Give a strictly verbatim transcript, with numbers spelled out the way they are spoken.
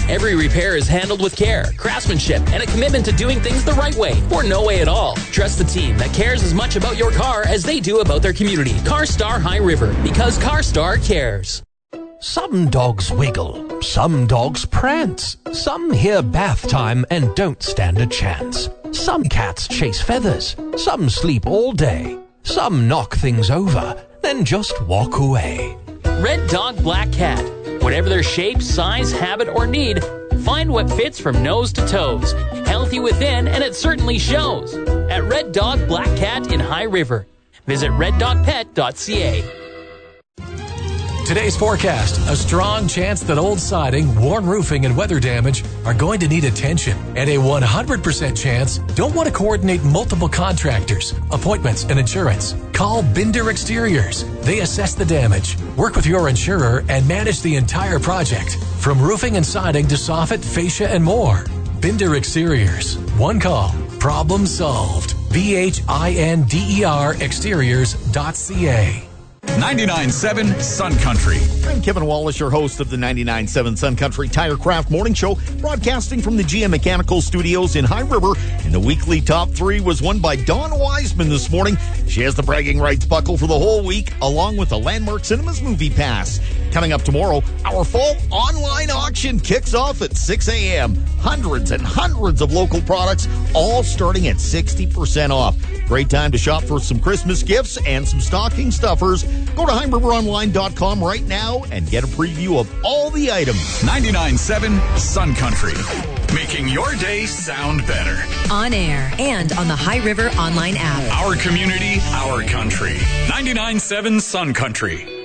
Every repair is handled with care, craftsmanship, and a commitment to doing things the right way, or no way at all. Trust the team that cares as much about your car as they do about their community. CarStar High River, because CarStar cares. Some dogs wiggle, some dogs prance, some hear bath time and don't stand a chance. Some cats chase feathers, some sleep all day, some knock things over, then just walk away. Red Dog Black Cat. Whatever their shape, size, habit, or need, find what fits from nose to toes. Healthy within, and it certainly shows. At Red Dog Black Cat in High River. Visit red dog pet dot c a. Today's forecast, a strong chance that old siding, worn roofing, and weather damage are going to need attention. And a one hundred percent chance don't want to coordinate multiple contractors, appointments, and insurance. Call Binder Exteriors. They assess the damage, work with your insurer, and manage the entire project. From roofing and siding to soffit, fascia, and more. Binder Exteriors. One call. Problem solved. B H I N D E R exteriors dot c a. ninety-nine point seven Sun Country. I'm Kevin Wallace, your host of the ninety-nine point seven Sun Country Tire Craft Morning Show, broadcasting from the G M Mechanical Studios in High River. And the weekly top three was won by Dawn Wiseman this morning. She has the bragging rights buckle for the whole week, along with the Landmark Cinemas Movie Pass. Coming up tomorrow, our fall online auction kicks off at six a.m. Hundreds and hundreds of local products, all starting at sixty percent off. Great time to shop for some Christmas gifts and some stocking stuffers. Go to high river online dot com right now and get a preview of all the items. ninety-nine point seven Sun Country. Making your day sound better. On air and on the High River online app. Our community, our country. ninety-nine point seven Sun Country.